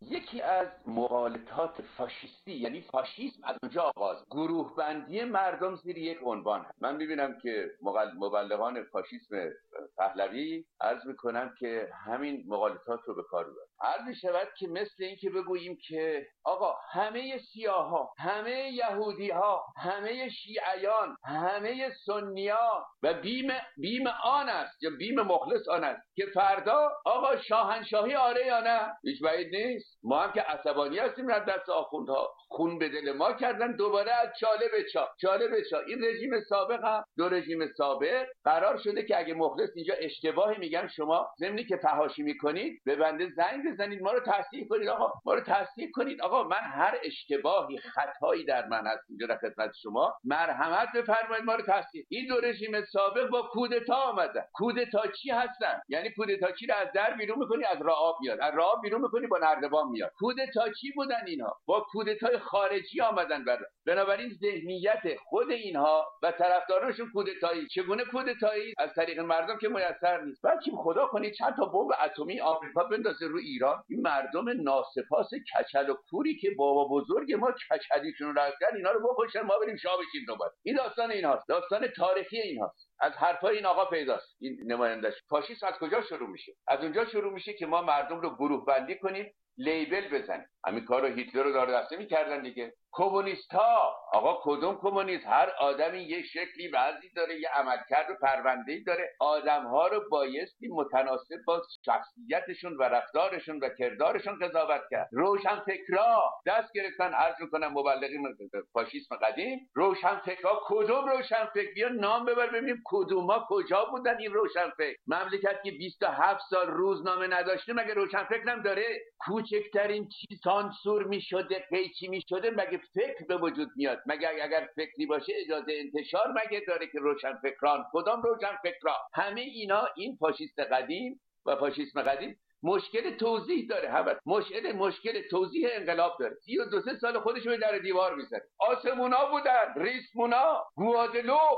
یکی از مغالطات فاشیستی، یعنی فاشیسم از اونجا آغاز، گروه بندی مردم زیر یک عنوان. من میبینم که مبلغان فاشیسم پهلوی عرض میکنم که همین مغالطات رو به کار ببرن. عرض میشود که مثل این که بگوییم که آقا همه سیاها، همه یهودیها، همه شیعیان، همه سنیان و بیم آن است یا بیم مخلص آن است که فردا آقا شاهنشاهی آره یا نه. هیچ بعید نیست. ما هم که عصبانی هستیم از دست آخوندها، خون به دل ما کردن، دوباره از چاله به چا. این رژیم سابق هم دو رژیم سابق قرار شده که اگه مخلص اینجا اشتباهی میگن، شما ضمنی که فحاشی میکنید به بنده زنگ بزنید، ما رو تصحیح کنید. آقا ما رو تصحیح کنید. آقا من هر اشتباهی خطایی در من هست اینجا در خدمت شما، مرحمت بفرمایید، ما رو تصحیح. این دو رژیم سابق با کودتا آمدن. کودتاچی هستن، یعنی کودتاچی رو از در بیرون میکنی از راه میاد، از راه بیرون میکنی با نردبان میاد. کودتاچی بودن اینها، با کودتای خارجی آمدن. بنابراین ذهنیت خود اینها و طرفدارانشون کودتایی. چگونه کودتایی؟ از طریق مردم که میسر نیست. بلکه خدا کنه چند تا بمب اتمی آمریکا بندازه رو ایران، این مردم ناسپاس کچل و کوری که بابا بزرگ ما کچلیشون رو رفتن، اینا رو بکشن ما بریم شاه بشیم دوباره. این داستان اینهاست، داستان تاریخی اینهاست. از حرفای این آقا پیداست. این نمایندش فاشیسم از کجا شروع میشه؟ از اونجا شروع میشه که ما مردم رو گروه بندی کنیم، لیبل بزنیم. همین کارو هیتلر رو داره دسته میکردن دیگه. کمونیست ها، آقا کدوم کمونیست؟ هر آدمی یه شکلی وضعی داره، یه عملکرد و پرونده‌ای داره. آدم‌ها رو بایستی متناسب با شخصیتشون و رفتارشون و کردارشون قضاوت کرد. روشنفکرا دست گرفتن، عرض می‌کنم مبلغین فاشیسم قدیم، روشنفکرا کدوم روشنفکر؟ بیا نام ببر ببینیم کدوما کجا بودن این روشنفکر. مملکت که 27 سال روزنامه نداشته مگه روشنفکر هم داره؟ کوچکترین چیز سانسور می‌شده، قیچی می‌شده، مگه فکر به وجود میاد؟ مگه اگر فکری باشه اجازه انتشار مگه داره که روشنفکران؟ کدام روشنفکران؟ همه اینا این فاشیست قدیم و فاشیسم قدیم مشکل توضیح داره. هم مشکل توضیح انقلاب داره. 32 سال خودش رو در دیوار میزنه. آسمونا بودن، ریسمونا، گوادلوپ،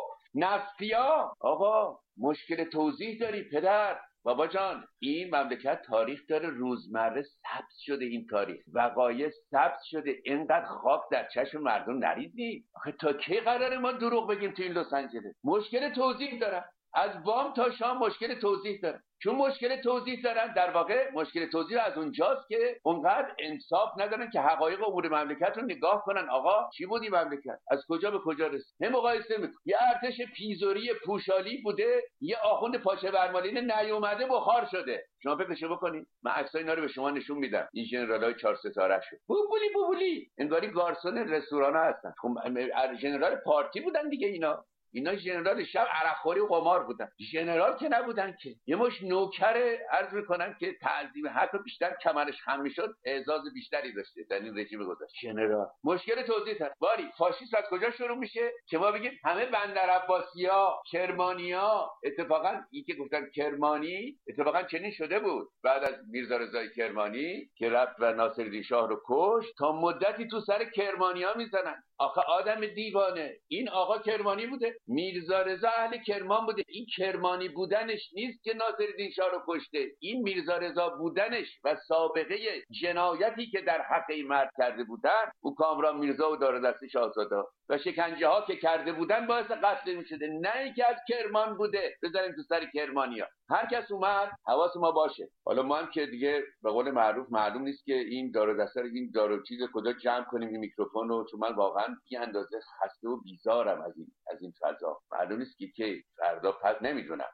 نفیا. آقا مشکل توضیح داری پدر. بابا جان، این مملکت تاریخ داره، روزمره ثبت شده، این تاریخ وقایع ثبت شده. اینقدر خاک در چشم مردم نریزید. آخه تا کی قراره ما دروغ بگیم تو این لس آنجلس؟ مشکل توضیح دارن، از بام تا شام مشکل توضیح دارن. چون مشکل توضیح دارن، در واقع مشکل توضیح از اونجاست که اونقدر انصاف ندارن که حقایق امور مملکت رو نگاه کنن. آقا چی بود این مملکت؟ از کجا به کجا رسید؟ هم مقایسه میکنه. یه ارتش پیزوری پوشالی بوده، یه آخوند پاچه برمالین نیومده بخار شده. شما فکرشو بکنید. من عکسای اینا رو به شما نشون میدم. این ژنرالای 4 ستاره شو بوبولی انگاری گارسون رستوران هستن. خب ژنرال پارتی بودن دیگه. اینا ژنرال شب عرقخوری و قمار بودن. ژنرال که نبودن که. یه مش نوکر عرض میکنن که تعظیم حق بیشتر کمرش خم میشد، اعزاز بیشتری داشته در این رژیم گذشته. ژنرال مشکل توضیح هست. باری فاشیسم از کجا شروع میشه که ما بگیم همه بندر عباسیا، کرمانیا. اتفاقا این که گفتن کرمانی اتفاقا چنین شده بود. بعد از میرزا رضای کرمانی که رفت و ناصرالدین شاه رو کشت، تا مدتی تو سر کرمانیا میزنن. آخه آدم دیوانه، این آقا کرمانی بوده، میرزا رضا اهل کرمان بوده. این کرمانی بودنش نیست که ناصرالدین شاه رو کشته. این میرزا رضا بودنش و سابقه جنایتی که در حق این مرد کرده بودن، او کامران میرزا و دار دست شاهزاده و شکنجه ها که کرده بودن باعث قتل میشده. نه اینکه از کرمان بوده بذاریم تو سر کرمانیا. هر کس اومد حواس ما باشه. حالا ما هم که دیگه به قول معروف معلوم نیست که این دار و دسته این دار و چیز کجا جمع کنیم این میکروفون رو، چون من واقعا بی اندازه خسته و بیزارم از این فضا. معلوم نیست که فردا پس نمیدونم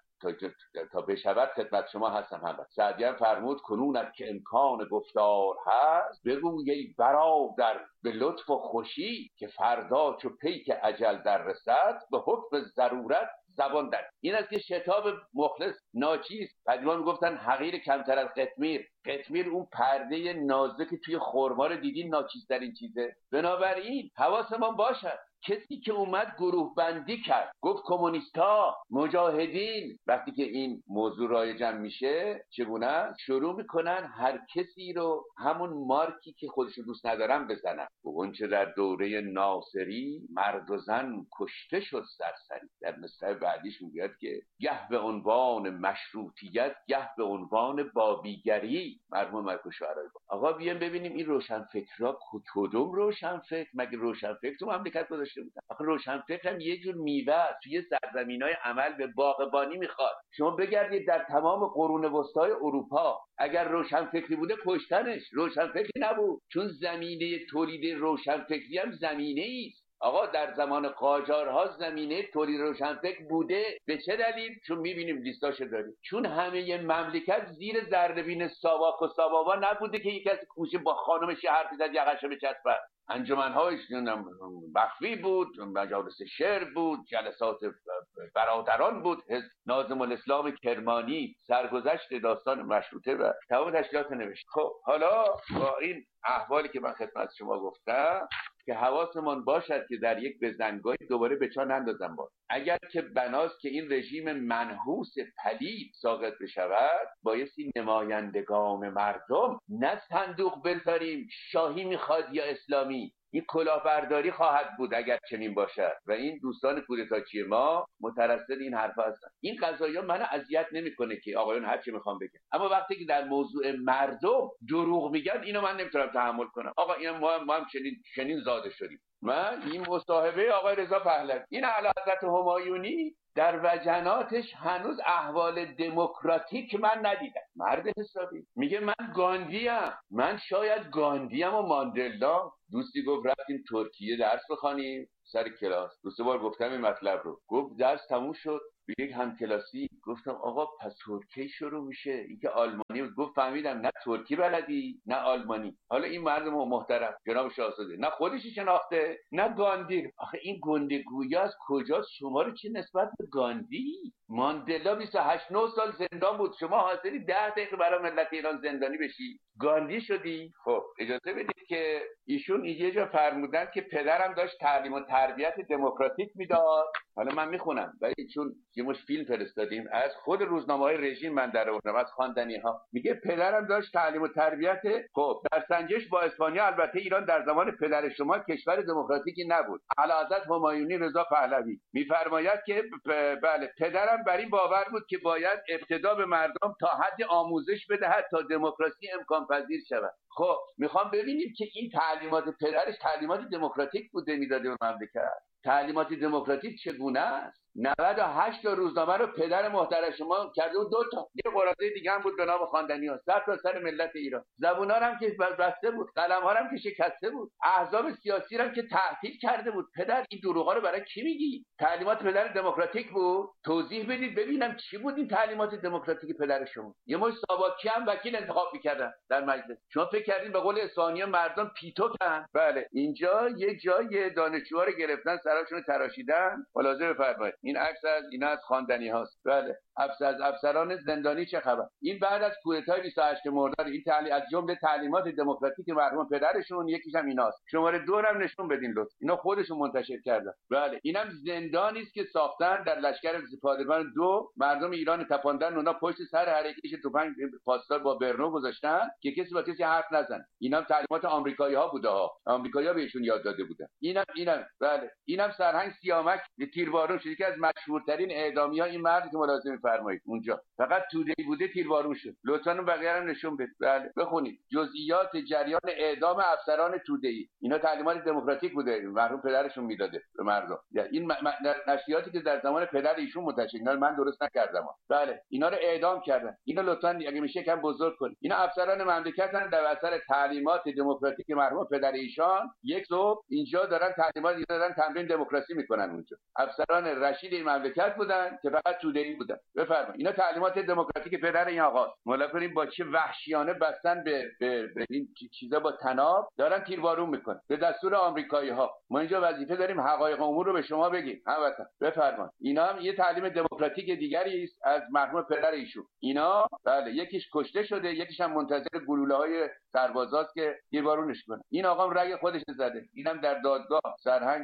تا بشود خدمت شما هستم. هم سعدی هم فرمود کنونت که امکان گفتار هست، بگو ای برادر به لطف و خوشی، که فردا چو پیک اجل در رسد، به حکم ضرورت زبان در. این است که شتاب مخلص ناچیز. قدیما میگفتن حقیر کمتر از قطمیر. قطمیر اون پرده نازک توی خرما رو دیدین، ناچیزترین چیزه. بنابراین حواسمون باشد کسی که اومد گروه بندی کرد، گفت کمونیست‌ها، مجاهدین. وقتی که این موضوع رایجم میشه چگونه شروع میکنن هر کسی رو همون مارکی که خودشو دوست ندارن بزنن. اونچه در دوره ناصری مرد و زن کشته شد سرسری. در مصرع بعدیش میگه که گه به عنوان مشروطیت، گه به عنوان بابیگری. مرحوم ملک شعرایی. آقا بیایم ببینیم این روشنفکرها کدوم روشنفکر؟ مگه روشنفکر تو مملکت گذاشته بودن؟ آخه روشنفکر هم یه جور میوه توی سرزمینای عمل به باغبانی میخواد. شما بگردید در تمام قرون وسطای اروپا، اگر روشنفکری بوده کشتنش. روشنفکری نبود، چون زمینه تولید روشنفکری هم زمینه ایست. آقا در زمان قاجارها زمینه تولید روشنفکر بوده. به چه دلیل؟ چون میبینیم لیستاشو داریم. چون همه مملکت زیر ذره‌بین ساواک و سابابا نبوده که یک کسی کوشه با خانمش حرف زد یقهشو بچسبه. انجمن‌هایش مخفی بود، مجالس شعر بود، جلسات برادران بود، ناظم الاسلام کرمانی سرگذشت داستان مشروطه و تمام تشکیلات نوشت. خب حالا با این احوالی که من خدمت شما گفتم که حواسمون باشد که در یک بزنگاهی دوباره به چا نندازم باز. اگر که بناست که این رژیم منحوس پلید ساقط بشود، بایستی نمایندگان مردم نه صندوق بذاریم شاهی میخواد یا اسلامی. این کلاهبرداری خواهد بود اگر چنین باشد و این دوستان کودتاچی ما مترصد این حرفا هستن. این قضایا منو اذیت نمیکنه که آقایون هر چی میخوام بگن، اما وقتی که در موضوع مردم دروغ میگن اینو من نمیتونم تحمل کنم. آقا این ما هم چنین زاده شدیم. من این مصاحبه آقای رضا پهلوی، این اعلیحضرت همایونی در وجناتش هنوز احوال دموکراتیک من ندیدم. مرد حسابی میگه من گاندیم، من شاید گاندیم و ماندلا. دوستی گفت رفتیم ترکیه درس بخوانیم سر کلاس. دو سه بار گفتم این مطلب رو. گفت درس تموم شد، به یک همکلاسی گفتم آقا پس ترکی شروع میشه؟ این که آلمانی بود. گفت فهمیدم نه ترکی بلدی نه آلمانی. حالا این مرد محترم جناب شاهزاده نه خودشی شناخته نه گاندی. آخه این گندگویی از کجاست؟ شما رو چه نسبت به گاندی؟ ماندلا 28 9 سال زندان بود، شما حاضری 10 دقیقه برای ملت ایران زندانی بشی؟ گاندی شدی؟ خب اجازه بدید که ایشون یه جا فرمودن که پدرم داشت تعلیم و تربیت دموکراتیک میداد. حالا من میخونم ولی چون یه مش فیلم فرستادیم از خود روزنامه‌های رژیم من در آوردم از خواندنی‌ها. میگه پدرم داشت تعلیم و تربیت. خب در سنجش با اسپانیا البته ایران در زمان پدر شما کشور دموکراتیکی نبود. اعلیحضرت همایونی رضا پهلوی میفرماید که بله پدرم بر این باور بود که باید ابتدا به مردم تا حد آموزش بدهد تا دموکراسی امکان پذیر شود. خب میخوام ببینیم که این تعلیمات پدرش تعلیمات دموکراتیک بوده میداده به مملکت. تعلیمات دموکراتیک چگونه است؟ 98 تا روزنامه رو پدر محترم شما کرده بود 2 تا. یه قرارداد دیگه هم بود به نام خواندنی‌ها. سر تا سر ملت ایران. زبونا هم که بسته بود، قلم‌ها هم که شکسته بود، احزاب سیاسی هم که تعطیل کرده بود. پدر این دروغا رو برای کی میگی؟ تعلیمات پدر دموکراتیک بود؟ توضیح بدید ببینم چی بود این تعلیمات دموکراتیک پدر شما؟ یه مش ساواکی هم وکیل انتخاب می‌کردن در مجلس. شما فکر کردین به قول اسفانی مردم پیتوکن؟ بله اینجا یه جای دانشجوها رو گرفتن سراشون رو تراشیدن. ملاحظه بفرمایید این عکس از اینا از خواندنی هاست. بله از افسران زندانی چه خبر؟ این بعد از کودتای 28 مرداد این تعلیم از جمله تعلیمات دموکراتیک مرحوم پدرشون یکیش هم ایناست. شماره 2 هم نشون بدین لطفا. اینا خودشون منتشر کردن. بله اینم زندانی است که ساختن در لشکر پادگان 2 مردم ایران تپاندن. اونا پشت سر هر یکیش تفنگ پاسدار با برنو گذاشتن که کسی با کسی حرف نزنه. اینم تعلیمات آمریکایی‌ها بوده ها. آمریکایی‌ها بهشون یاد داده بودن. اینم بله اینم سرهنگ سیامک تیربارون شد که از مشهورترین اعدامی‌ها این مرد که ملاحظه می‌فرمایید اونجا فقط توده‌ای بوده تیربارون شد. لطفاً اون بقیه رو نشون بدید. بله بخونید جزئیات جریان اعدام افسران توده‌ای. اینا تعلیمات دموکراتیک بوده مرحوم پدرشون میداده به مردم. این نشریاتی که در زمان پدر ایشون منتشر اینا من درست نکردم. بله اینا رو اعدام کردن. اینا لطفاً اگه میشه کم بزرگ کنید. اینا افسران مملکتن در اثر تعلیمات دموکراتیک مرحوم پدر ایشان. یک صبح اینجا دارن تعلیمات دارن تمرین دموکراسی میکنن اونجا. افسران رشید این مملکت بودن که فقط توده‌ای بودن. بفرمایید. اینا تعلیمات دموکراتیک پدر این آقا. ملاحظه کنید با چه وحشیانه بستن به این چیزا با تناب دارن تیربارون میکنن به دستور آمریکایی‌ها. ما اینجا وظیفه داریم حقایق امور رو به شما بگیم. هموطن بفرمایید. اینا هم یه تعلیم دموکراتیک دیگری است از مرحوم پدر ایشون. اینا بله یکیش کشته شده، یکیش هم منتظر گلوله‌های سربازاست که تیربارونش کنه. این آقا هم رأی خودش زده. اینم در دادگاه سرهنگ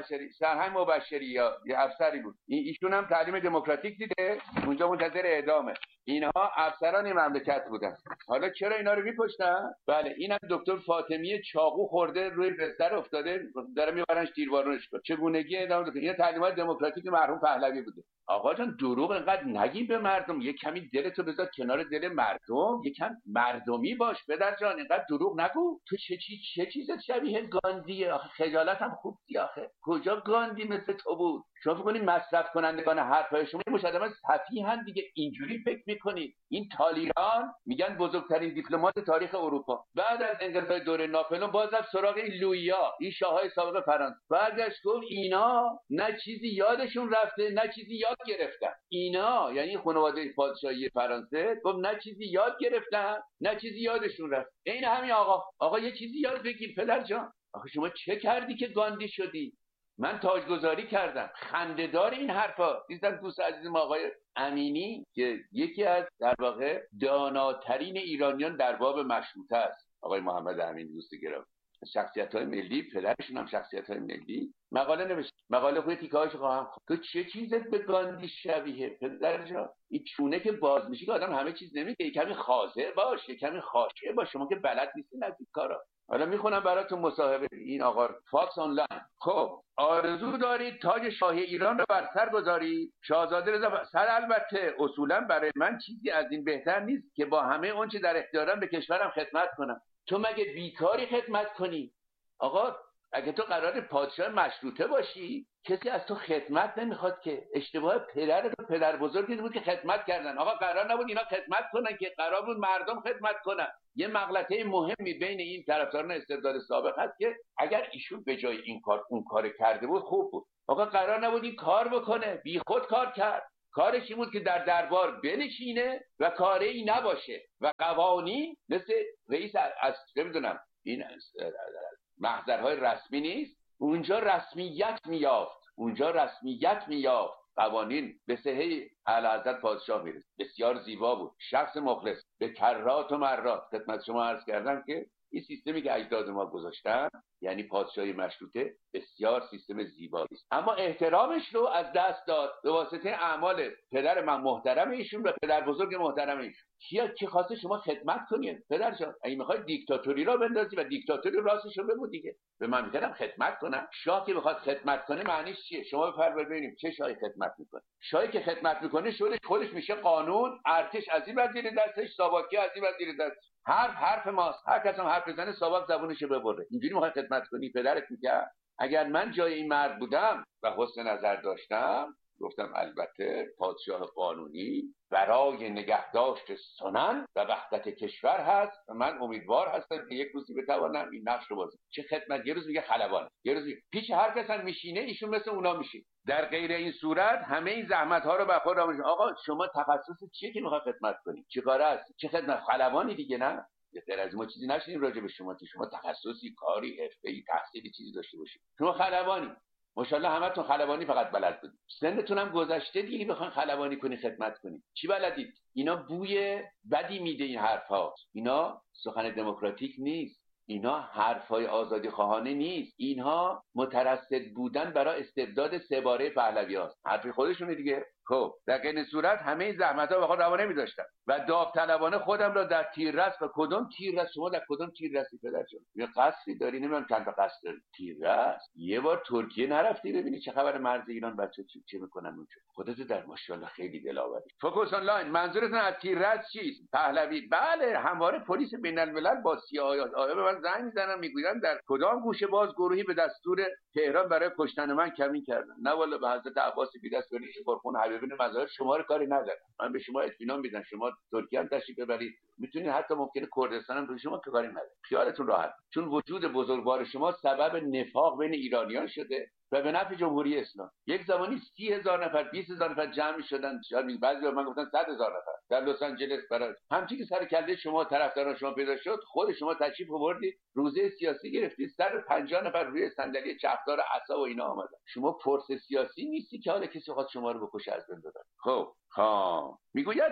مبشری یا یه افسری بود. ایشون هم تعلیم دموکراتیک دیده، اونجا منتظر اعدامه. اینها افسران مملکت بودن. حالا چرا اینا رو می‌کشتن؟ بله اینم دکتر فاطمی چاقو خورده روی بستر افتاده، داره میبرنش تیربارونش کنه. چگونگی اعدام داده. این تعلیمات دموکراتیک مرحوم پهلوی بوده. آقا جان دروغ انقدر نگین به مردم، یه کمی دلتو بذار کنار دل مردم، یکم مردمی باش پدر جان، اینقدر دروغ نگو. تو چه چیزت شبیه گاندیه؟ آخه خجالت هم خوب دی آخه. کجا گاندی مثل تو بود؟ شما فکر کنید مصرف کنندگان حرفای شما مشاهده سفیهن دیگه، اینجوری فکر میکنید. این تالیران میگن بزرگترین دیپلمات تاریخ اروپا، بعد از انقلاب دوره ناپلئون باز رفت سراغ این لویا، این شاههای سابق فرانسه، برگشت گفت اینا نه چیزی یادشون رفته نه چیزی یاد گرفتن. اینا یعنی خانواده پادشاهی فرانسه گفت نه چیزی یاد گرفتن نه چیزی یادشون رفت. این همین آقا یه چیزی یاد بگیر پدر جان. آخه شما چه کردی که گاندی شدی؟ من تاجگذاری کردم. خنده‌دار این حرفا. دیدم دوست عزیزم آقای امینی که یکی از در واقع داناترین ایرانیان در باب مشروطه است، آقای محمد امینی دوست گرامی، شخصیت‌های ملی، پدرشون هم شخصیت‌های ملی، مقاله نوشت. مقاله خود تیکه‌هاش خواهم. تو چه چیزت به گاندی شبیه پدر جان؟ این چونه که باز میشه که آدم همه چیز نمیگه. کمی خاضع باش، کمی خاشع باش. شما که بلد نیستین از این کارا. حالا میخونم براتون مصاحبه این آقا فاکس آنلاین. خب آرزو دارید تاج شاهی ایران رو بر سر گذارید؟ شاهزاده رضا سر البته اصولا برای من چیزی از این بهتر نیست که با همه اون چه در اختیارم به کشورم خدمت کنم. تو مگه بیکاری خدمت کنی؟ آقا اگه تو قرار پادشاه مشروطه باشی کسی از تو خدمت نمیخواد که. اشتباه پدر بزرگی بود که خدمت کردن. آقا قرار نبود اینا خدمت کنن که، قرار بود مردم خدمت کنن. یه مغلطه مهمی بین این طرفداران استبداد سابق هست که اگر ایشون به جای این کار اون کار کرده بود خوب بود. آقا قرار نبود این کار بکنه، بی خود کار کرد. کارش این بود که در دربار بنشینه و کاری نباشه و قوانین مثل رئیس از نمیدونم این محضرهای رسمی نیست، اونجا رسمیت میافت. قوانین به صحه اعلیحضرت پادشاه میرسه. بسیار زیبا بود. شخص مخلص به کرات و مرات خدمت شما عرض کردم که این سیستمی که اجداد ما گذاشتن یعنی پادشاهی مشروطه بسیار سیستم زیبایی است، اما احترامش رو از دست داد به واسطه اعمال پدر من محترم ایشون و پدر بزرگ محترم ایشون. کی خواسته شما خدمت کنید پدر جان؟ اگه میخواید دیکتاتوری را بندازی و دیکتاتوری راستش رو بگو دیگه. به من میگن خدمت کنم. شاه که بخواد خدمت کنه معنیش چیه؟ شما بفرمایید ببینیم چه شاهی خدمت میکنه. شاهی که خدمت میکنه خودش میشه قانون، ارتش از این وزیر دستش، ساواکی از این وزیر دستش. حرف ماست. هر کس هم حرف بزنه ساواک زبونشو ببره. اینجوری میخواد خدمت کنی؟ پدرت میگه اگر من جای این مرد بودم و حسن نظر داشتم گفتم البته پادشاه قانونی برای نگهداشت سنن و وحدت کشور هست و من امیدوار هستم که یک روزی بتوانم این نقش رو بازی. چه خدمت؟ یه روز میگه خلبان، یه روز میگه پیش هر کس هم میشینه ایشون مثل اونا میشه. در غیر این صورت همه این زحمت ها رو به خود آموزش. آقا شما تخصص چیه که میخواد خدمت کنی؟ چه کاره است؟ چه خدمت؟ خلبانی دیگه نه؟ غیر از ما چیزی نشینیم راجع به شما که شما تخصصی، کاری، حرفه‌ای، تحصیلی چیزی داشته باشید. شما خلبانی، ماشاءالله همتون خلبانی فقط بلد بودید. سنتون هم گذشته دیگه بخواید خلبانی کنی خدمت کنی. چی بلدید؟ اینا بوی بدی میده این حرفا. اینا سخن دموکراتیک نیست. اینا حرفای آزادی خواهانه نیست. اینها مترصد بودن برای استبداد سه باره پهلویاست. حرف خودشونه دیگه. خب در این صورت همه این زحمت‌ها به خود روا نمی‌داشتم و داوطلبانه خودم را در تیررس و کدوم تیررس؟ شما در کدوم تیررسی پدر جان؟ یه قصری داری؟ نمیدونم چند تا قصر داری. تیررس یه بار ترکیه نرفتی ببینی چه خبر مرز ایران بچه چی میکنن اونجا؟ خودت در ماشاءالله خیلی دلاوری. فوکس آنلاین منظورتون از تیررس چیست؟ پهلوی؟ بله همواره پلیس بین‌الملل با CIA به من زنگ میزنن میگویند در کدام گوشه باز گروهی به دستور تهران برای کشتن من کمین کردن. نه والا به حضرت عباس بی دست بریش پرخون حبیب ببینه مظاهر شما رو کاری نداره. من به شما اطمینان میدم شما ترکیه هم تشریف ببرید، میتونید حتی ممکنه کردستان هم به شما که کاری نداره، خیالتون راحت، چون وجود بزرگوار شما سبب نفاق بین ایرانیان شده و به نفع جمهوری اسلامی. یک زمانی 30,000 نفر 20,000 نفر جمع می‌شدن، شاید بعضی من گفتن 100,000 نفر در لس آنجلس برای همچین که سر کله شما طرفداران شما پیدا شد، خود شما تشریف آوردید روزه سیاسی گرفتید، 150 نفر روی صندلی چرخدار عصا و اینا آمدن. شما فرس سیاسی نیستی که حالا کسی خواست شما رو بکشه از بین ببره. خب میگوید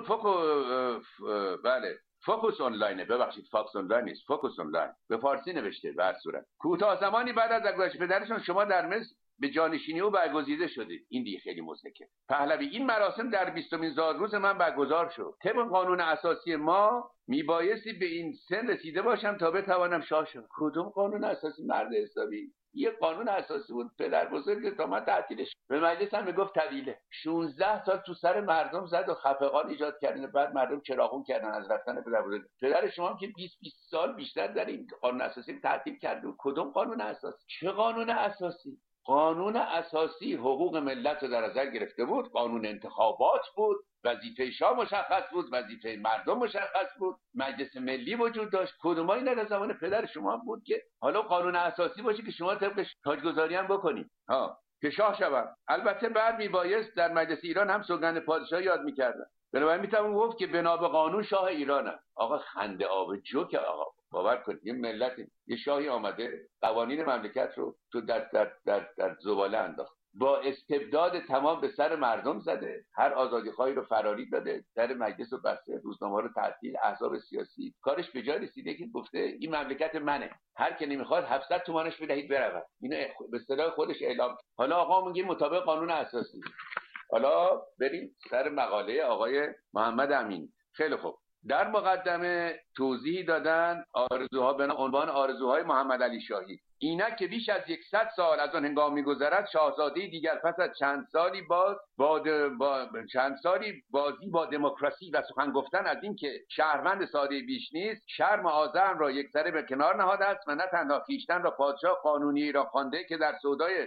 بله فوکوس آنلاینه، ببخشید فاکس آنلاین نیست، فوکوس آنلاین به فارسی نوشته. به هر صورت کوتاه زمانی بعد از درگذشت پدرشون شما در مصر به جانشینی او برگزیده شدید. این دیگه خیلی مضحکه. پهلوی: این مراسم در 20مین زادروز من برگزار شد. طبق قانون اساسی ما میبایستی به این سن رسیده باشم تا بتوانم شاه شم. کدوم قانون اساسی مرد حسابی؟ یه قانون اساسی بود پدر بزرگ تا من تعطیلش به مجلس هم میگفت طویله. 16 سال تو سر مردم زد و خفقان ایجاد کردن، بعد مردم چراغون کردن از رفتن پدر بزرگ. پدر شما هم که 20 سال بیشتر در این قانون اساسی تعطیل کرده. کدوم قانون اساسی؟ چه قانون اساسی؟ قانون اساسی حقوق ملت رو در نظر گرفته بود، قانون انتخابات بود، وظیفه شاه مشخص بود، وظیفه مردم مشخص بود، مجلس ملی وجود داشت. کدومایی نه در زمان پدر شما بود که حالا قانون اساسی باشه که شما طبقش تاجگذاری هم بکنید که شاه شوم. البته بعد میبایست در مجلس ایران هم سوگند پادشاهی یاد میکردن. بنابراین میتونم گفت که بنا به قانون شاه ایرانم. آقا خنده آب جوک. آقا باور کنید یه ملت، یه شاهی آمده قوانین مملکت رو تو در زباله انداخت، با استبداد تمام به سر مردم زده، هر آزادیخواهی رو فراری داده، در مجلس رو بسته، روزنامه رو تعطیل، احزاب سیاسی. کارش به جای رسیده که گفته این مملکت منه، هر کی نمیخواد 700 تومانش بدهید برود. اینو به اصطلاح خودش اعلام. حالا آقا میگه مطابق قانون اساسی. حالا بریم سر مقاله آقای محمد امینی. خیلی خوب. در مقدمه توضیح دادن آرزوها به عنوان آرزوهای محمد علی شاهی. اینک که بیش از 100 سال از آن هنگام می‌گذرد، شاهزاده دیگر پس از چند سالی بازی با دموکراسی و سخن گفتن از این که شهروند ساده بیش نیست، شرم آزرم را یکسره به کنار نهاده است و نه تنها خویشتن را پادشاه قانونی را خوانده که در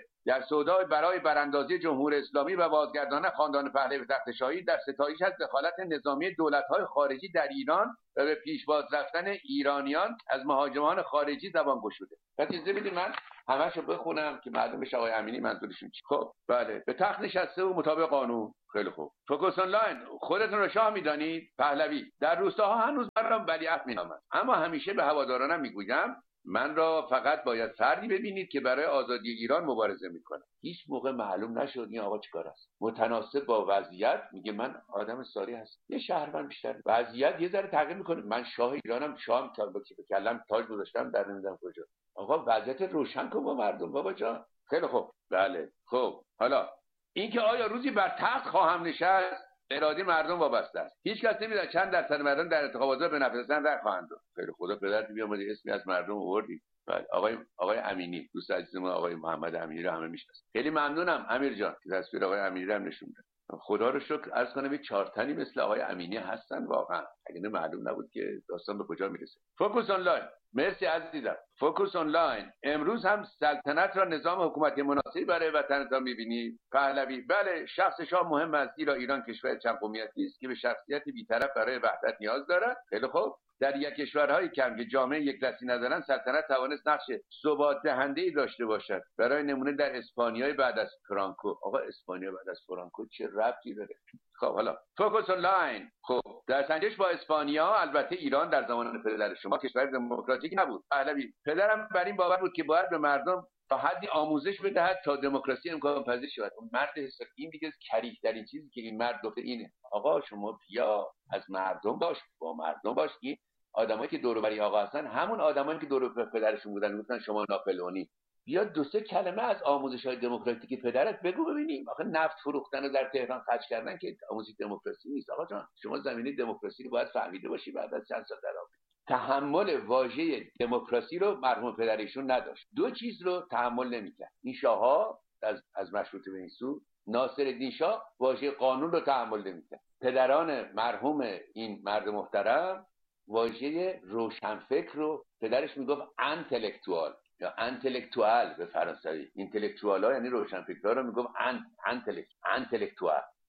سودای برای براندازی جمهوری اسلامی و بازگرداندن خاندان پهلوی به تخت شاهی، در ستایش از دخالت نظامی دولت‌های خارجی در ایران و به پیشواز رفتن ایرانیان از مهاجمان خارجی زبان گشوده. پس اجازه بدید من همه‌شو بخونم که معلوم بشه آقای امینی منظورشون چیه. خب بله، به تخت نشسته و مطابق قانون. خیلی خوب. فوکوس آنلاین: خودتون رو شاه میدانید؟ پهلوی: در روستاها هنوز برام ولیعهد مینامد، اما همیشه به هوادارانم میگویم من را فقط باید فردی ببینید که برای آزادی ایران مبارزه میکنه. هیچ موقع معلوم نشد این آقا چیکار است. متناسب با وضعیت میگه من آدم ساری هستم، یه شهروند بیشتر. وضعیت یه ذره تغییر میکنه، من شاه ایرانم، شام تا به کلم تاج گذاشتم در نمیدونم کجا. آقا وضعیت روشن کن با مردم بابا جان. خیلی خوب. بله خب. حالا اینکه آیا روزی بر تخت خواهم نشست، اراده مردم وابسته است. هیچ کس نمیدونه چند درصد مردم در انتخابات به نفع رسیدن خواهند داد. خیلی خدا پدرت بیامد اسمی از مردم آوردی. بله آقای امینی، دوست عزیز ما آقای محمد امینی رو همه میشناسن. خیلی ممنونم امیر جان که تصویر آقای امینی رو هم نشون داد. خدا رو شکر عرض کنم یک 4 تنی مثل آقای امینی هستن واقعا، اگه معلوم نبود که داستان به کجا میرسه. فوکوس آنلاین: مرسی عزیزم. فوکوس آنلاین: امروز هم سلطنت را نظام حکومتی مناسبی برای وطنتان می‌بینید؟ پهلوی: بله، شخص شاه مهم است، زیرا ایران کشور چند قومیتی است که به شخصیت بی‌طرف برای وحدت نیاز دارد. خیلی خوب. در یک کشورهای کم که جامعه یک دستی ندارند، سلطنت توانست نقش ثبات دهنده‌ای داشته باشد. برای نمونه در اسپانیای بعد از فرانکو. آقا اسپانیا بعد از فرانکو چه ربطی داره؟ خب حالا فوکوس آنلاین: خب در سنجش با اسپانیا، البته ایران در زمان پدر شما کشور دموکراتیک نبود. پهلوی: پدرم بر این باور بود که باید به مردم تا حدی آموزش بدهد تا دموکراسی امکان پذیر شود. اون مرد حساب این دیگه کریه در این چیزی که این مرد گفته اینه. آقا شما بیا از مردم باش، با مردم باش. این آدمایی که دور و بر آقا هستن همون آدمایی که دور و بر پدرشون بودن، گفتن شما ناپلئونی. بیا 2-3 کلمه از آموزش‌های دموکراتیک پدرت بگو ببینیم. آخه نفت فروختن و در تهران خرج کردن که آموزش دموکراسی نیست. آقا جان شما زمینه دموکراسی رو باید فهمیده باشی بعد از چند سال در آمریکا. تحمل واژه دموکراسی رو مرحوم پدرشون نداشت. 2 چیز رو تحمل نمی‌کرد. این شاه‌ها از مشروطه به این سو، ناصرالدین شاه واژه قانون رو تحمل نمی‌کرد. پدران مرحوم این مرد محترم واژه روشنفکر رو، پدرش میگفت انتלקتوال یا انتלקتوال به فرانسوی. اینتלקتوال ها یعنی روشنفکرها رو میگفت انتלקتوال.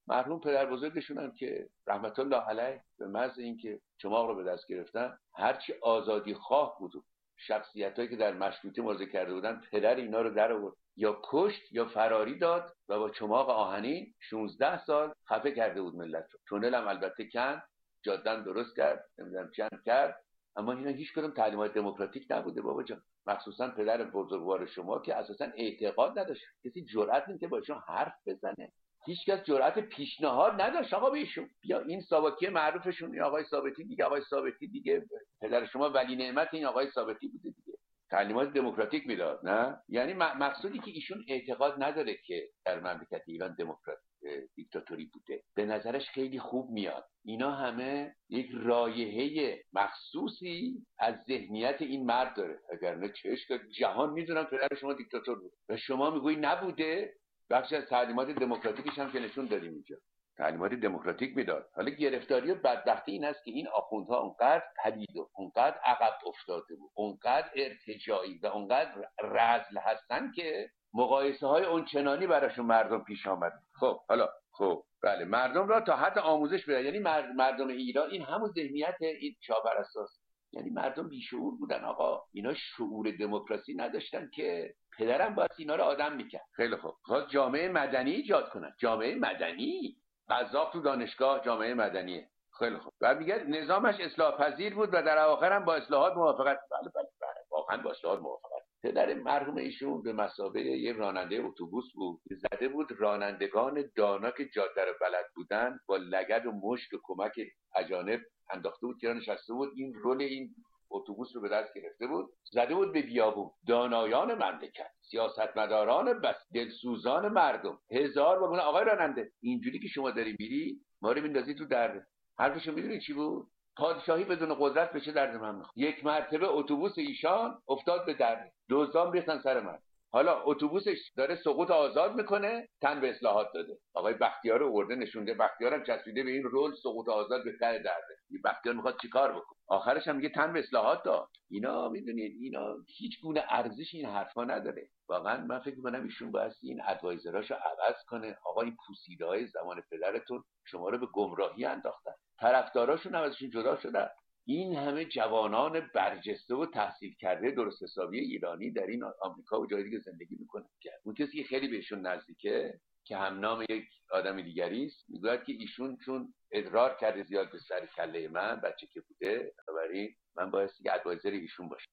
مرحوم پدر بزرگشون هم که رحمت الله علیه به محض اینکه چماق رو به دست گرفتن، هرچی آزادی خواه بود، شخصیتایی که در مشروطه مبارزه کرده بودن، پدر اینا رو در آورد، یا کشت یا فراری داد و با چماق آهنین 16 سال خفه کرده بود ملت رو. تونل هم البته کند، جاده درست کرد، نمیدونم چند کرد، اما اینا هیچ کدوم تعلیمات دموکراتیک نبوده بابا جان. مخصوصا پدر بزرگوار شما که اساسا اعتقاد نداشت، کسی جرئت نمی‌کرد که با ایشون حرف بزنه، هیچکس جرأت پیشنهاد نداشت آقا به ایشون بیا. این ساواکی معروفشون، این آقای ثابتی دیگه، آقای ثابتی دیگه پدر شما ولی نعمت این آقای ثابتی بوده دیگه، تعلیمات دموکراتیک میداد. نه یعنی مقصودی که ایشون اعتقاد نداره که در مملکت ایران دموکرات دیکتاتوری بوده، به نظرش خیلی خوب میاد. اینا همه یک رایحه مخصوصی از ذهنیت این مرد داره، اگر چشم جهان میدونم پدر شما دیکتاتور بود و شما میگویی نبوده. بخشی از تعلیمات دموکراتیکش هم که نشون دادیم اینجا، تعلیمات دموکراتیک میداد. حالا گرفتاری و بدبختی این است که این آخوندها اونقدر پلید و اونقدر عقب افتاده بود، اونقدر ارتجاعی و اونقدر رذل هستن که مقایسه های اونچنانی براشون مردم پیش آمد. خب حالا خب بله، مردم را تا حد آموزش بده، یعنی مردم ایران این همون ذهنیت این شاه بر اساس، یعنی مردم بیشعور بودن آقا، اینا شعور دموکراسی نداشتن که پدرم باید اینا رو آدم میکرد. خیلی خوب، خواست جامعه مدنی ایجاد کنن، جامعه مدنی، قذاق تو دانشگاه جامعه مدنیه. خیلی خوب، بعد میگه نظامش اصلاح پذیر بود و در اواخر هم با اصلاحات موافقت. بله بله بله، واقعا با اصلاحات موافقت. پدر مرحوم ایشون به مثابه یه راننده اتوبوس بود، زده بود رانندگان دانا که جاده رو بلد بودن با لگد و مشت و کمک اجانب انداخته بود که نشسته بود، این رول این اتوبوس رو به دست گرفته بود، زده بود به بیابون. دانایان مملکت، سیاستمداران بس، دلسوزان مردم، هزار بگونه آقای راننده اینجوری که شما داری میری ما رو میندازی تو درد. حرفشو میدونی چی بود؟ پادشاهی بدون قدرت بشه درد من میخواد. یک مرتبه اتوبوس ایشان افتاد به درد، دزدان ریختن سر من. حالا اتوبوسش داره سقوط آزاد میکنه، تن به اصلاحات داده. آقای بختیار رو آورده نشونده، بختیار هم چسبیده به این رول سقوط آزاد به ته درده. این بختیار میخواد چیکار بکنه؟ آخرش هم میگه تن به اصلاحات داد. اینا میدونید اینا هیچ گونه ارزش این حرفا نداره. واقعا من فکر میکنم ایشون باید این ادوایزراشو عوض کنه. آقا این پوسیده های زمان پدرتون شما رو به گمراهی انداختن، طرفداراشون هم ازشون جدا شدن. این همه جوانان برجسته و تحصیل کرده درست حسابی ایرانی در این آمریکا و جای دیگه زندگی میکنه. اون کسی که خیلی بهشون نزدیکه که همنام یک آدم دیگری است میگوید که ایشون چون ادرار کرده زیاد به سر کله من بچه که بوده، بنابراین من باید که ادوایزر ایشون باشم.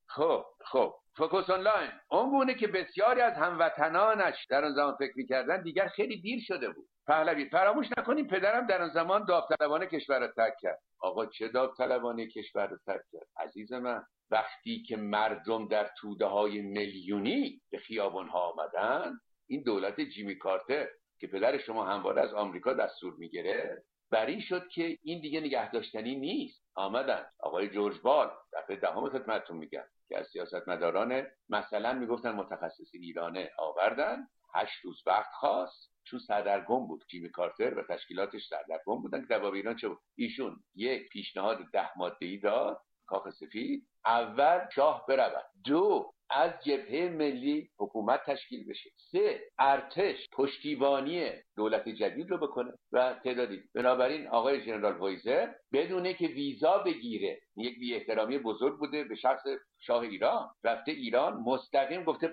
خب فوکوس آنلاین اون گونه که بسیاری از هموطنانش در آن زمان فکر میکردن دیگر خیلی دیر شده بود. پهلوی فراموش نکنیم پدرم در آن زمان داوطلبانه کشور را ترک کرد. آقا چه داوطلبانه کشور را ترک کرد عزیز من؟ وقتی که مردم در توده های میلیونی به خیابان ها آمدن، این دولت جیمی کارتر که پدر شما همواره از آمریکا دستور میگیره بری شد که این دیگه نگه داشتنی نیست. آمدن آقای جورج بال، دفعه دهم خدمتتون میگم، که از سیاستمداران مثلا میگفتن متخصصین ایرانه آوردن، 8 روز وقت خواست، چون سردرگم بود جیمی کارتر و تشکیلاتش سردرگم بودن که در باب ایران چه بود. ایشون یک پیشنهاد 10 ماده‌ای داد، کاخ سفید، اول شاه برود، 2 از جبهه ملی حکومت تشکیل بشه، 3 ارتش پشتیبانی دولت جدید رو بکنه و تعدادی. بنابراین آقای ژنرال وایزر بدونه که ویزا بگیره، یک بی احترامی بزرگ بوده به شخص شاه ایران، رفته ایران مستقیم گفته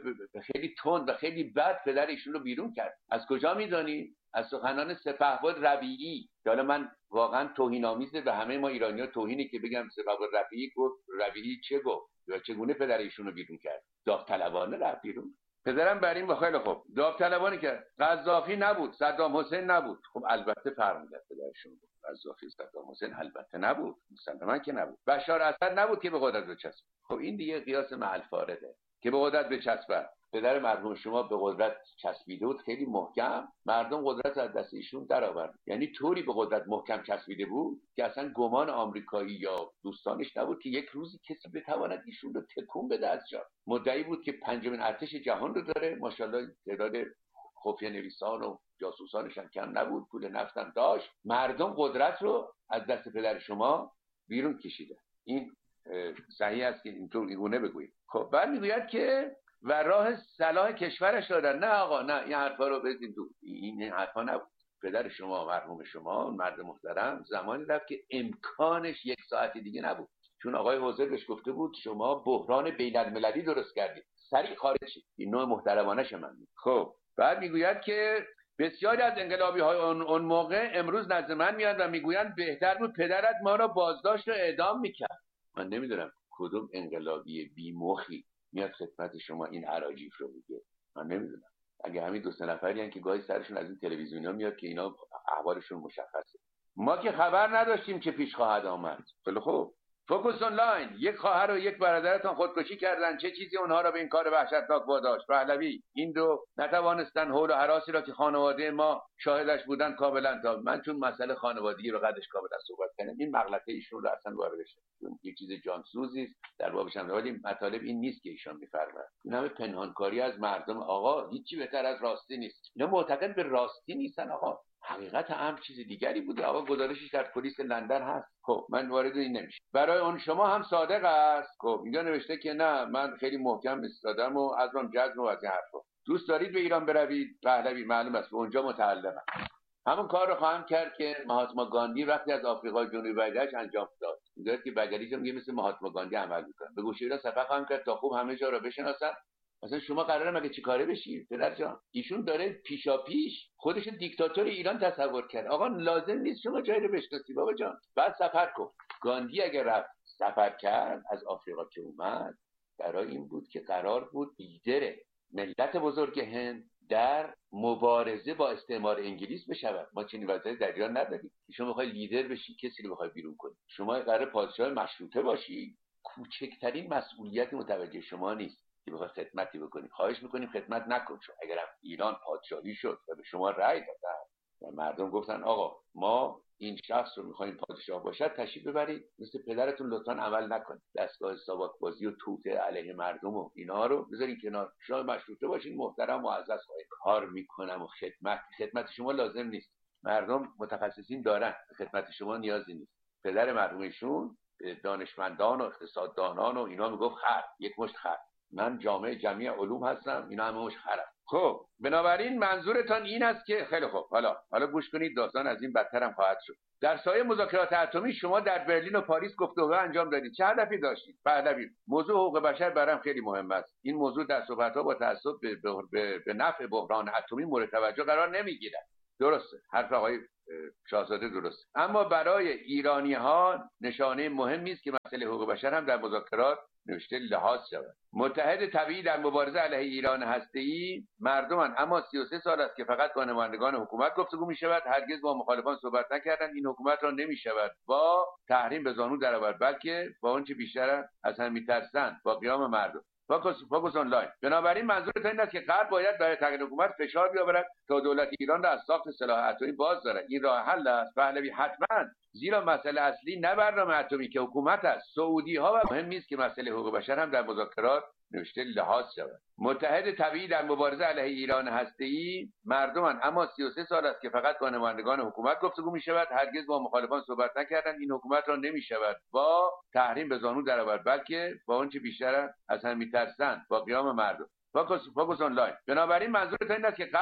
خیلی تند و خیلی بد پدر ایشون رو بیرون کرد. از کجا میدونی؟ از سخنان سپهبد ربیعی. حالا من واقعا توهین‌آمیزه به همه ما ایرانی‌ها توهینی که بگم سپهبد ربیعی گفت، ربیعی چه گفت یا چگونه پدر ایشون رو بیرون کرد؟ داوطلبانه رفت بیرون. پدرم بر این خیلی خوب داوطلبانه کرد. قذافی نبود، صدام حسین نبود. خب البته فرق می‌کرد پدرشون بود. قذافی صدام حسین البته نبود، مسلماً که نبود. بشار اسد نبود که به قدرت بچسبه. خب این دیگه قیاس محل فارغه که به قدرت بچسبه. پدر مرحوم شما به قدرت چسبیده بود خیلی محکم، مردم قدرت از دست ایشون در آورد. یعنی طوری به قدرت محکم چسبیده بود که اصلا گمان آمریکایی یا دوستانش نبود که یک روزی کسی بتواند ایشون رو تکون بده از جا. مدعی بود که 5مین ارتش جهان رو داره، ماشاءالله تعداد خفیه نویسان و جاسوسانش هم کم نبود، پول نفت هم داشت. مردم قدرت رو از دست پدر شما بیرون کشیده. این صحیح است که اینطور اینگونه بگویید. خب بعد میگوید که و راه صلاح کشورش دادن. نه آقا نه، این حرفا رو بزنید تو، این حرفا نبود. پدر شما مرحوم شما مرد محترم زمانی رفت که امکانش 1 ساعت دیگه نبود، چون آقای حوزر بهش گفته بود شما بحران بین المللی درست کردید، سریع خارج شید. این نوع محترمانه من. خب بعد میگوید که بسیاری از انقلابی های اون موقع امروز نزد من میاد و میگویند بهتر بود پدرت ما را بازداشت و اعدام میکرد. من نمیدونم کدوم انقلابی بی‌مخی میاد خدمت شما این اراجیف رو میگه. من نمیدونم. اگه همین 2-3 نفری هستن که گاهی سرشون از این تلویزیون‌ها میاد که اینا احوالشون مشخصه. ما که خبر نداشتیم که پیش خواهد آمد. خیلی خوب. فوکوس آنلاین، یک خواهر و یک برادرتان خودکشی کردند، چه چیزی اونها را به این کار وحشتناک واداشت؟ پهلوی: این دو نتوانستند حول و هراسی را که خانواده ما شاهدش بودند کاملا تا من چون مسئله خانوادگی رو قدش کاملا صحبت کردم این مغلطه ایشون رو اصلا واردش نکنم، یک چیز جانسوزی است در بابش هم، ولی مطالب این نیست که ایشون میفرمایند. این همه پنهانکاری از مردم. آقا هیچی بهتر از راستی نیست. اینا معتقد به راستی نیستن آقا، حقیقت هم چیز دیگری بوده. آقا گزارشش در پلیس لندن هست. خب من وارد این نمیشه. برای اون شما هم صادق است. خب اینجا نوشته که نه من خیلی محکم ایستادم و عزمم جزم و از این حرفا. دوست دارید به ایران بروید؟ پهلوی: معلوم است اونجا متعلقم. همون کار رو خواهم کرد که مهاتما گاندی وقتی از آفریقای جنوبی برگشت انجام داد. میگه که برگشتم میگه مثل مهاتما گاندی عمل میکنه. به گوشه ایران سفر خواهم کرد تا خوب همه جا رو بشناسن. مثلا شما قراره مگه چیکاره بشی پدر جان؟ ایشون داره پیشاپیش خودش دیکتاتور ایران تصور کرد. آقا لازم نیست شما جایی رو بشناسی بابا جان. بعد سفر کن. گاندی اگر رفت سفر کرد از آفریقا که اومد برای این بود که قرار بود لیدر ملت بزرگ هند در مبارزه با استعمار انگلیس بشود. ما چنین وضعیتی در ایران نداریم. شما میخوای لیدر بشی کسی رو میخوای بیرون کنی. شما قراره پادشاه مشروطه باشی. کوچکترین مسئولیت متوجه شما نیست که بخوای خدمتی بکنی. خواهش میکنیم خدمت نکن. چون اگر ایران پادشاهی شد و به شما رأی دادن و مردم گفتن آقا ما این شخص رو میخوایم پادشاه باشد تشریف ببرید، مثل پدرتون لطفاً عمل نکنید. دستگاه ساواک بازی و توته علیه مردم و اینا رو بذارین کنار. شما مشروطه باشین، محترم معزز خواهید کار میکنم و خدمت شما لازم نیست. مردم متخصصین دارن، خدمت شما نیازی نیست. پدر مرحومشون دانشمندان و اقتصاددانان و اینا میگفت خر، یک مشت خر. من جامعه جمعی علوم هستم، اینا همه مشت خرم. خب بنابراین منظورتان این است که خیلی خوب، حالا گوش کنید، داستان از این بدتر هم خواهد شد. در سایه مذاکرات اتمی شما در برلین و پاریس گفتگوها انجام دادید. چه هدفی داشتید؟ پهلوی: موضوع حقوق بشر برام خیلی مهم است. این موضوع در صحبت‌ها با تعصب به نفع بحران اتمی مورد توجه قرار نمیگیرد. درسته، حرف آقای شاهزاده درست، اما برای ایرانی‌ها نشانه مهمی است که مسئله حقوق بشر هم در مذاکرات نوشته لحاظ شود. متحد طبیعی در مبارزه علیه ایران هسته‌ای مردمان، اما 33 سال است که فقط با نمایندگان حکومت گفتگو می‌شود. هرگز با مخالفان صحبت نکردند. این حکومت را نمی‌شود با تحریم به زانو درآورد، بلکه با آنچه بیشتر از هم می‌ترسند با قیام مردم. فوکوس آنلاین: بنابراین منظورت این است که غرب باید برای تغییر حکومت فشار بیاورد تا دولت ایران را از ساخت سلاح اتمی باز دارد. این راه حل است. پهلوی: حتما، زیرا مسئله اصلی نه برنامه اتمی که حکومت است. سعودی‌ها و مهم است که مسئله حقوق بشر هم در مذاکرات نوشته لحاظ شود. متحد طبیعی در مبارزه علیه ایران هسته‌ای مردمان، اما 33 سال است که فقط با نمایندگان حکومت گفتگو می‌شود. هرگز با مخالفان صحبت نکردند. این حکومت را نمی‌شود با تحریم به زانو درآورد، بلکه با آنچه بیشتر از هم می‌ترسند با قیام مردم. فوکوس آنلاین: بنابراین منظورت این است که